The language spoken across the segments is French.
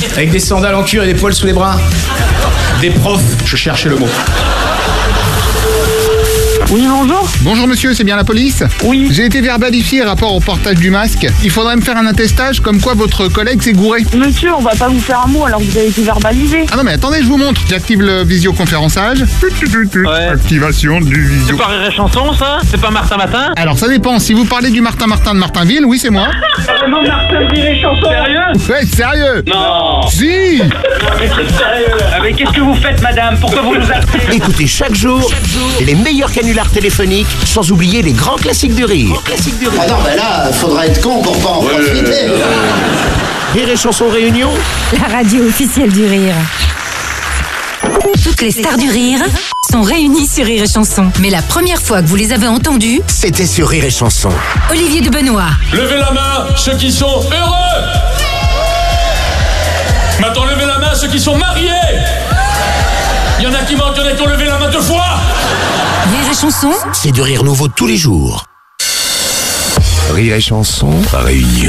Avec des sandales en cuir et des poils sous les bras. Des profs, je cherchais le mot. Oui, bonjour. Bonjour monsieur, c'est bien la police? Oui. J'ai été verbalifié rapport au portage du masque. Il faudrait me faire un attestage comme quoi votre collègue s'est gouré. Monsieur, on va pas vous faire un mot alors que vous avez été verbalisé. Ah non mais attendez, je vous montre. J'active le visioconférençage. Ouais. Activation du C'est visio. pas Rire et Chanson, ça? C'est pas Martin Matin? Alors ça dépend, si vous parlez du Martin de Martinville, oui c'est moi. Non, Martin, Rire et Chanson. Sérieux? Ouais, sérieux? Non! Si. Mais c'est sérieux! Ah, mais qu'est-ce que vous faites, madame? Pourquoi vous nous appelez? Écoutez chaque jour les meilleurs canulars téléphoniques, sans oublier les grands classiques du rire. Ah non, ben là, faudra être con pour pas en profiter. Rire et Chanson Réunion. La radio officielle du rire. Toutes les stars du rire sont réunies sur Rire et Chanson. Mais la première fois que vous les avez entendues, C'était sur Rire et Chanson. Olivier de Benoît, Levez la main, ceux qui sont heureux. Maintenant, levez la main, ceux qui sont mariés. Il y en a qui manquent, il y en a qui ont levé la main 2 fois. Rire et Chanson, C'est du rire nouveau tous les jours. Rire et Chanson Réunion.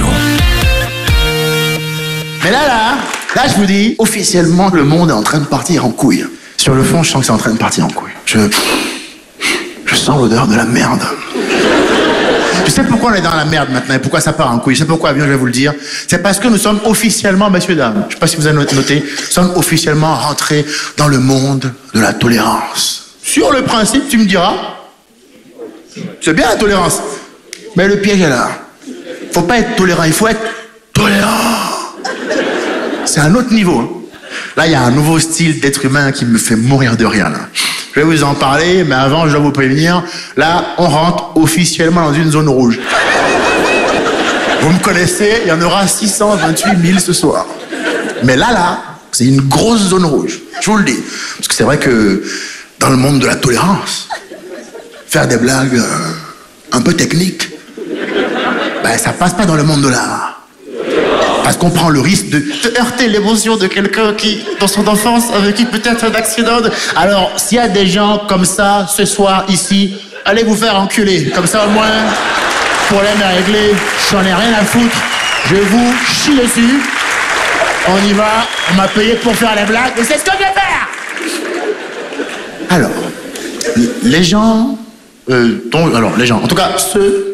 Mais là, je vous dis, officiellement, le monde est en train de partir en couille. Sur le fond, je sens que c'est en train de partir en couille. Je sens l'odeur de la merde. Je sais pourquoi on est dans la merde maintenant et pourquoi ça part en couille. Je sais pourquoi, bien, je vais vous le dire. C'est parce que nous sommes officiellement, messieurs, dames, je sais pas si vous avez noté, nous sommes officiellement rentrés dans le monde de la tolérance. Sur le principe, tu me diras, c'est bien la tolérance. Mais le piège est là. Faut pas être tolérant, il faut être tolérant. C'est un autre niveau. Hein. Là, il y a un nouveau style d'être humain qui me fait mourir de rire, là. Je vais vous en parler, mais avant, je dois vous prévenir, là, on rentre officiellement dans une zone rouge. Vous me connaissez, il y en aura 628 000 ce soir. Mais là, c'est une grosse zone rouge. Je vous le dis. Parce que c'est vrai que dans le monde de la tolérance, faire des blagues un peu techniques, ben, ça passe pas dans le monde de l'art. Parce qu'on prend le risque de heurter l'émotion de quelqu'un qui, dans son enfance, a vécu peut-être un accident. Alors, s'il y a des gens comme ça, ce soir, ici, allez vous faire enculer. Comme ça, au moins, problème est réglé. J'en ai rien à foutre. Je vous chie dessus. On y va. On m'a payé pour faire les blagues. Et c'est ce que je vais faire. Alors, les gens... les gens, en tout cas, ceux...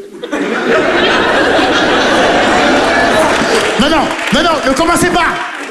Non, ne commencez pas.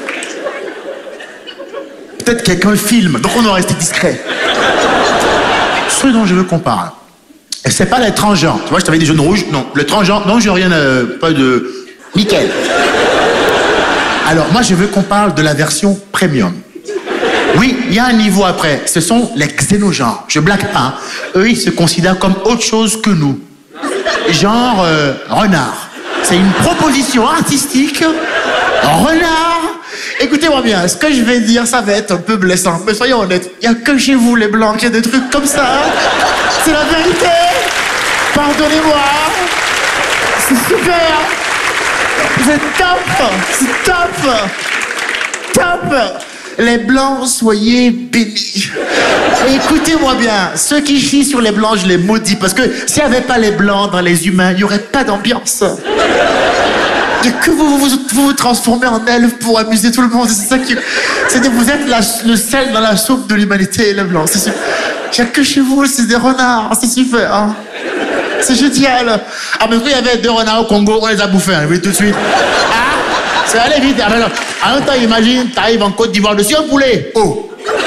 Peut-être quelqu'un le filme, donc on doit rester discret. Ceux dont je veux qu'on parle. Et c'est pas les transgenres. Tu vois, je t'avais dit jaune rouge. Non, les transgenres, non, j'ai rien, pas de... Nickel. Alors, moi, je veux qu'on parle de la version premium. Oui, il y a un niveau après. Ce sont les xénogenres. Je blague pas. Eux, ils se considèrent comme autre chose que nous. Genre, renard. C'est une proposition artistique. Renard. Écoutez-moi bien, ce que je vais dire, ça va être un peu blessant. Mais soyons honnêtes, il n'y a que chez vous, les Blancs, qui a des trucs comme ça. C'est la vérité. Pardonnez-moi. C'est super. C'est top. C'est top. Top. Les Blancs, soyez bénis. Et écoutez-moi bien, ceux qui chient sur les Blancs, je les maudis. Parce que s'il n'y avait pas les Blancs dans les humains, il n'y aurait pas d'ambiance. Et que vous transformez en elfes pour amuser tout le monde. C'est ça qui... vous êtes le sel dans la soupe de l'humanité, les Blancs. Il n'y a que chez vous, c'est des renards. C'est super. Hein. C'est génial. Ah, mais quand il y avait 2 renards au Congo, on les a bouffés, hein, oui, tout de suite. Ah, c'est allé vite. Alors, en même temps, imagine, t'arrives en Côte d'Ivoire dessus un poulet. Oh.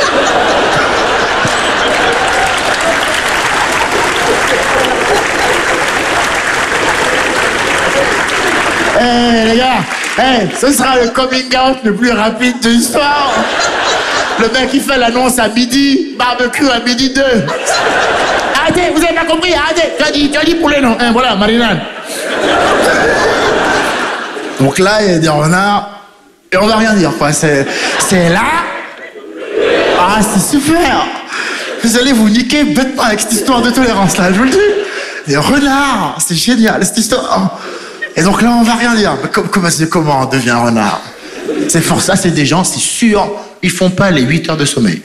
Les gars, ce sera le coming out le plus rapide de l'histoire. Le mec, il fait l'annonce à midi, barbecue à midi 2. Arrêtez, vous avez pas compris, arrêtez. Tu as dit poulet, non? Voilà, marinade. Donc là, il y a des renards, et on va rien dire, quoi. C'est là. Ah, c'est super. Vous allez vous niquer bêtement avec cette histoire de tolérance, là, je vous le dis. Des renards, c'est génial, cette histoire. Et donc là, on va rien dire. Mais comment on devient renard? C'est fort, ça, c'est des gens, c'est sûr, ils font pas les 8 heures de sommeil.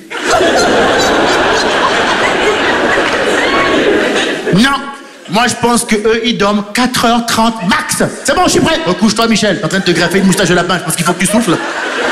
Non. Moi, je pense qu'eux, ils dorment 4h30 max. C'est bon, je suis prêt. Recouche-toi, Michel. T'es en train de te greffer une moustache de lapin. Je pense qu'il faut que tu souffles.